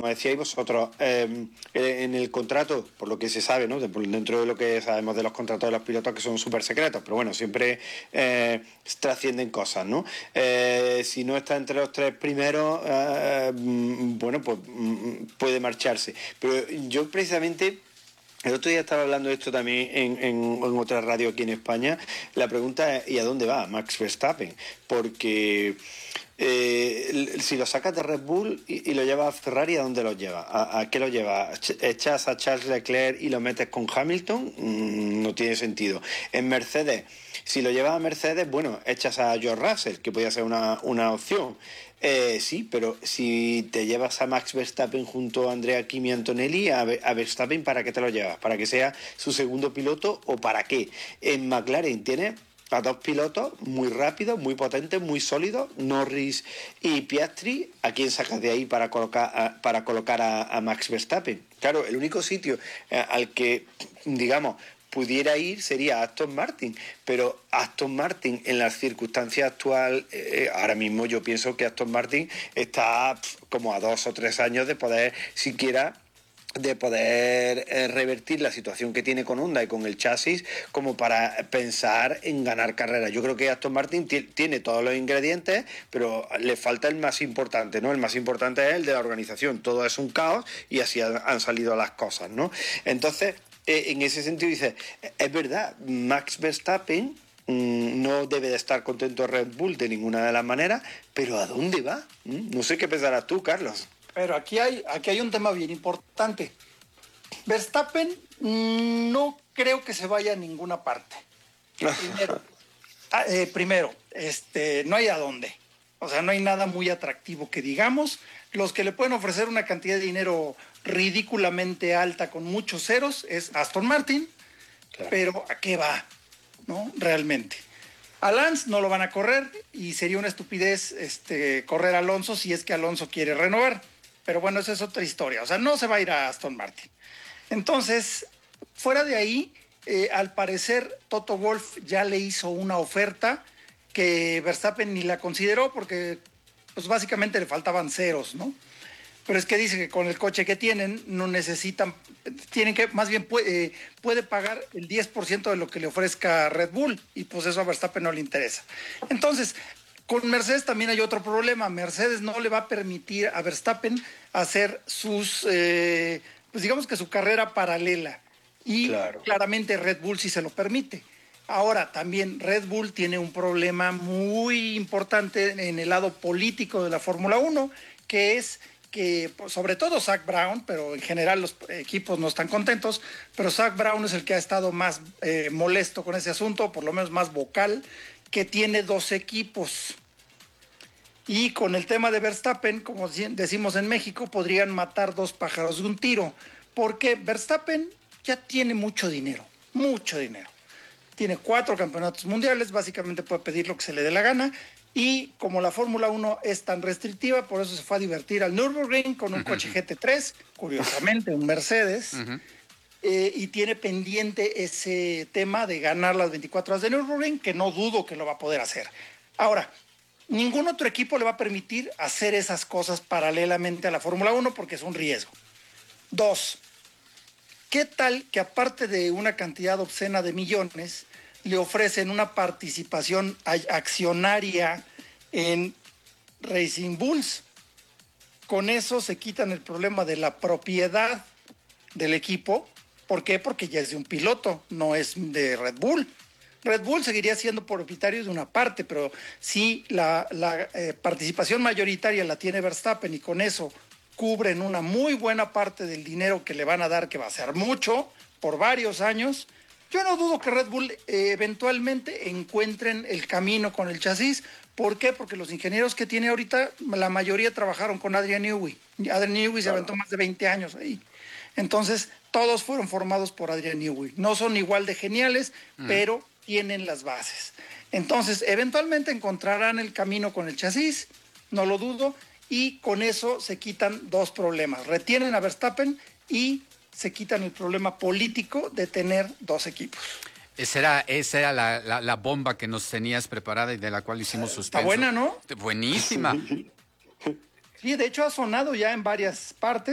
como decíais vosotros, en el contrato, por lo que se sabe, ¿no? Dentro de lo que sabemos de los contratos de los pilotos, que son súper secretos, pero bueno, siempre trascienden cosas, ¿no? Si no está entre los tres primeros, bueno, pues puede marcharse. Pero yo precisamente... El otro día estaba hablando de esto también en otra radio aquí en España. La pregunta es, ¿y a dónde va Max Verstappen? Porque si lo sacas de Red Bull y lo llevas a Ferrari, ¿a dónde lo llevas? ¿A qué lo llevas? ¿Echas a Charles Leclerc y lo metes con Hamilton? No tiene sentido. En Mercedes, si lo llevas a Mercedes, bueno, echas a George Russell, que podría ser una opción. Sí, pero si te llevas a Max Verstappen junto a Andrea Kimi Antonelli, a Verstappen, ¿para qué te lo llevas? ¿Para que sea su segundo piloto o para qué? En McLaren tiene a dos pilotos muy rápidos, muy potentes, muy sólidos, Norris y Piastri. ¿A quién sacas de ahí para colocar a Max Verstappen? Claro, el único sitio al que, digamos, pudiera ir sería Aston Martin, pero Aston Martin en las circunstancias actuales, ahora mismo yo pienso que Aston Martin está como a 2 o 3 años de poder siquiera revertir la situación que tiene con Honda y con el chasis como para pensar en ganar carreras. Yo creo que Aston Martin tiene todos los ingredientes, pero le falta el más importante, ¿no? El más importante es el de la organización. Todo es un caos y así han salido las cosas, ¿no? Entonces, en ese sentido dice, es verdad, Max Verstappen no debe de estar contento Red Bull de ninguna de las maneras, pero ¿a dónde va? No sé qué pensarás tú, Carlos. Pero aquí hay un tema bien importante. Verstappen no creo que se vaya a ninguna parte. Primero, no hay a dónde. O sea, no hay nada muy atractivo que digamos. Los que le pueden ofrecer una cantidad de dinero ridículamente alta con muchos ceros es Aston Martin, claro. Pero ¿a qué va? ¿No? Realmente. A Lance no lo van a correr y sería una estupidez correr a Alonso si es que Alonso quiere renovar. Pero bueno, esa es otra historia. O sea, no se va a ir a Aston Martin. Entonces, fuera de ahí, al parecer Toto Wolff ya le hizo una oferta que Verstappen ni la consideró porque pues básicamente le faltaban ceros, ¿no? Pero es que dice que con el coche que tienen no necesitan, tienen que, más bien puede pagar el 10% de lo que le ofrezca Red Bull y pues eso a Verstappen no le interesa. Entonces, con Mercedes también hay otro problema. Mercedes no le va a permitir a Verstappen hacer sus, pues digamos que su carrera paralela. Y claro, claramente Red Bull sí se lo permite. Ahora, también Red Bull tiene un problema muy importante en el lado político de la Fórmula 1, que es que, sobre todo Zak Brown, pero en general los equipos no están contentos, pero Zak Brown es el que ha estado más molesto con ese asunto, por lo menos más vocal, que tiene 2 equipos. Y con el tema de Verstappen, como decimos en México, podrían matar 2 pájaros de un tiro, porque Verstappen ya tiene mucho dinero, mucho dinero. Tiene 4 campeonatos mundiales, básicamente puede pedir lo que se le dé la gana, y como la Fórmula 1 es tan restrictiva, por eso se fue a divertir al Nürburgring con un coche GT3, curiosamente un Mercedes, y tiene pendiente ese tema de ganar las 24 horas de Nürburgring, que no dudo que lo va a poder hacer. Ahora, ningún otro equipo le va a permitir hacer esas cosas paralelamente a la Fórmula 1 porque es un riesgo. 2, ¿qué tal que aparte de una cantidad obscena de millones, le ofrecen una participación accionaria en Racing Bulls? Con eso se quitan el problema de la propiedad del equipo. ¿Por qué? Porque ya es de un piloto, no es de Red Bull. Red Bull seguiría siendo propietario de una parte, pero si la participación mayoritaria la tiene Verstappen y con eso cubren una muy buena parte del dinero que le van a dar, que va a ser mucho, por varios años, yo no dudo que Red Bull eventualmente encuentren el camino con el chasis. ¿Por qué? Porque los ingenieros que tiene ahorita, la mayoría trabajaron con Adrian Newey. Adrian Newey se aventó más de 20 años ahí. Entonces, todos fueron formados por Adrian Newey. No son igual de geniales, pero tienen las bases. Entonces, eventualmente encontrarán el camino con el chasis, no lo dudo, y con eso se quitan 2 problemas. Retienen a Verstappen y se quitan el problema político de tener 2 equipos. Esa era la bomba que nos tenías preparada y de la cual hicimos suspenso. Está buena, ¿no? Buenísima. Sí, de hecho ha sonado ya en varias partes.